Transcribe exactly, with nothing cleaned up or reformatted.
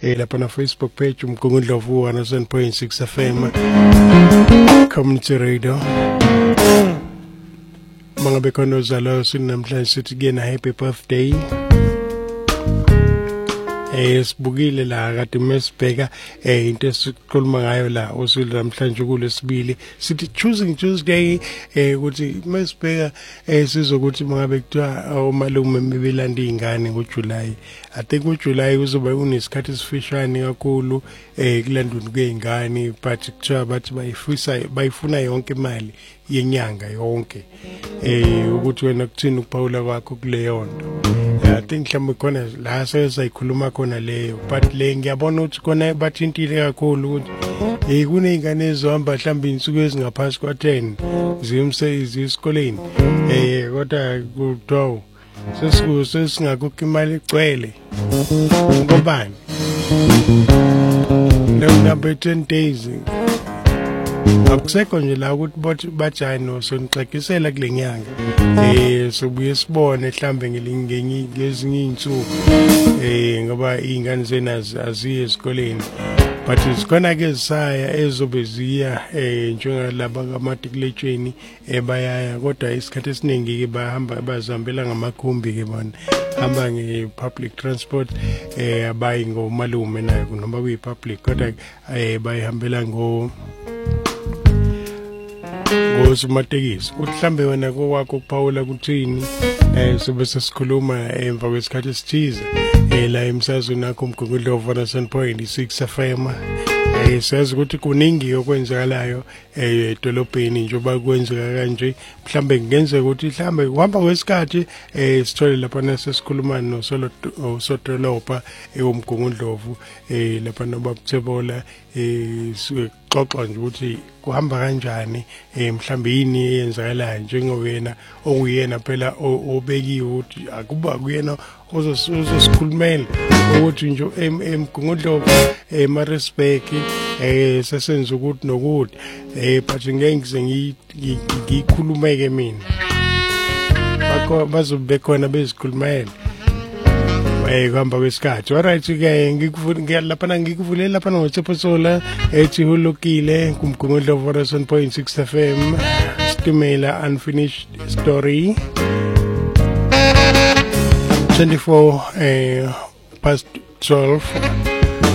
eh lapha na Facebook page umgungundlovu one oh seven point six F M Community Radio. Mangabe khona uzalo sinamhlanje sithi ke na happy birthday. Eh sibukile la kade mesibheka eh into esikhuluma ngayo la usile namhlanje kulesibili sithi choosing Tuesday eh ukuthi mesibheka eh sizokuthi mangabe kuthiwa umalume mebelanda izingane ngoJuly I think uJuly uzoba unesikhathi esifishane kakhulu eh kulandweni kweingane but kuthiwa bathi bayifisa bayifuna yonke imali yenyanga yonke eh ukuthi wena kuthini ukuphawula kwakho kuleyo nto. I think mhlawumbe khona la sesayikhuluma khona leyo but le ngiyabona ukuthi khona bathintile kakhulu ukuthi eh kunezingane ezohamba mhlawumbe insuku ezingaphansi kwa ten ziyumsebenzi esikoleni eh kodwa kuthiwa sesiku sesingakukho imali igcwele ngobani lo number ten days akusekho nje la ukuthi bajani sonixekisela kule nyanga eh sobuye sibone mhlambe ngelingenye ngezinye insuku eh ngoba izingane zena aziye esikoleni but isikhona ke zisaya ezobe ziya eh njengalaba kamatikulechweni ebayaya kodwa isikhathi esiningi ke bahamba bazihambela ngamakhumbi ke bona hamba nge-public transport eh abayi ngomalume nayo noma kuyi-public kodwa eh bayihambela ngo ngosumatekisi uthi mhlambe wena kwakho kuphawula kuthini eh sobe sesikhuluma emva kwesikhathi esithize eh la emsazweni nakho umgungundlovu one oh seven point six F M eh sazi ukuthi kuningi okwenzakalayo eh edolobheni njengoba kwenzeka kanje mhlambe ngenzeka ukuthi mhlambe uhamba kwesikhathi eh sithole lapha nasesikhuluma nosodolopha umgungundlovu eh lapha nobabuthebola eh xoxa nje ukuthi kuhamba kanjani eh mhlambe yini eyenzakalayo njengowena okuyena phela obekiwe ukuthi akuba kuyena ozosikhulumela ukuthi nje emgungundlovu eMaritzburg eh sesenza ukuthi nokuthi eh but ngeke ngize ngikhulumeke mina bakho bazobe khona bezikhulumela eh kuhamba kwesikhathi alright ke ngikufuna lapha ngikuvulela lapha ngoTseposola ethi hulukile kumgungundlovu one oh seven point six F M Stimela Unfinished Story twenty-four eh past twelve